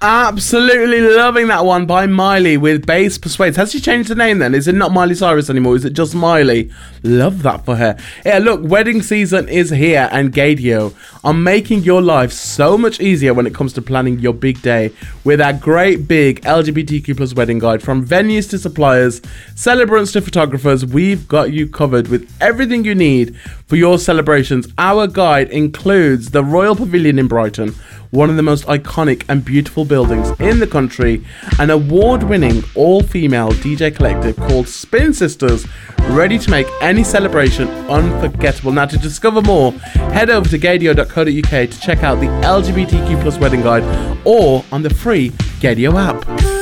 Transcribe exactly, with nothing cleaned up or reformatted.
Absolutely loving that one by Miley with Bass Persuades. Has she changed the name then? Is it not Miley Cyrus anymore? Is it just Miley? Love that for her. Yeah, look, wedding season is here and Gadio are making your life so much easier when it comes to planning your big day with our great big L G B T Q plus wedding guide. From venues to suppliers, celebrants to photographers, we've got you covered with everything you need for your celebrations. Our guide includes the Royal Pavilion in Brighton, one of the most iconic and beautiful buildings in the country, an award-winning all-female D J collective called Spin Sisters, ready to make any celebration unforgettable. Now, to discover more, head over to gadio dot co dot uk to check out the L G B T Q plus wedding guide or on the free Gadio app.